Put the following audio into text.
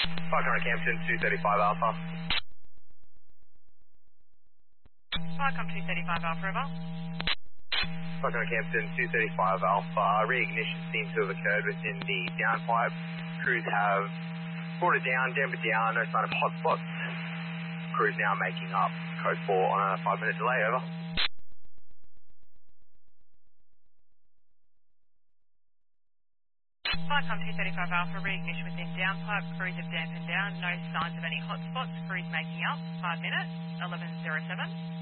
500 Campton, 235 Alpha. Welcome 235 Alpha River. 500 Campton, 235 Alpha. Reignition seems to have occurred within the downpipe. Crews have brought it down, dampened down, no sign of hotspots. Crews now making up. Code 4 on a 5-minute delay, over. Welcome 235 Alpha, reignition within downpipe. Crews have dampened down, no signs of any hotspots. Crews making up, 5 minutes, 11:07.